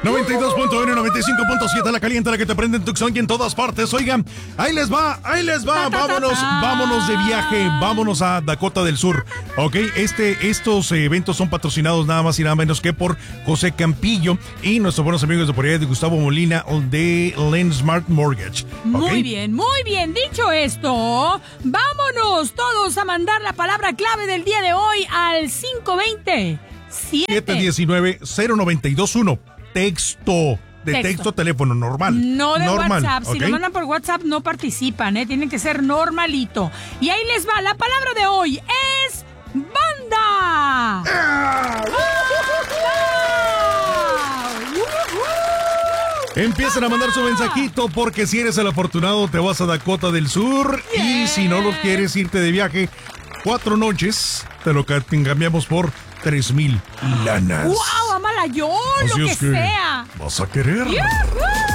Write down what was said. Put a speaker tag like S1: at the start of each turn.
S1: 92.1 y 95.7, la caliente, la que te prende en Tucson y en todas partes. Oigan, ahí les va. Vámonos de viaje, vámonos a Dakota del Sur. Ok, estos eventos son patrocinados nada más y nada menos que por José Campillo y nuestros buenos amigos de por allá de Gustavo Molina de Lensmart Mortgage. ¿Okay?
S2: Muy bien. Dicho esto, vámonos todos a mandar la palabra clave del día de hoy al 520-719-0921. Texto teléfono normal. No de
S1: normal,
S2: WhatsApp. Si
S1: ¿okay?
S2: lo mandan por WhatsApp no participan, tienen que ser normalito. Y ahí les va, la palabra de hoy es banda.
S1: Empiezan a mandar su mensajito porque si eres el afortunado te vas a Dakota del Sur. Y si no lo quieres irte de viaje 4 noches, te lo cambiamos por 3,000 lanas.
S2: ¡Wow! ¡Amalayón!
S1: Así
S2: Lo
S1: es
S2: que sea.
S1: ¿Vas a querer?
S2: ¡Yujú!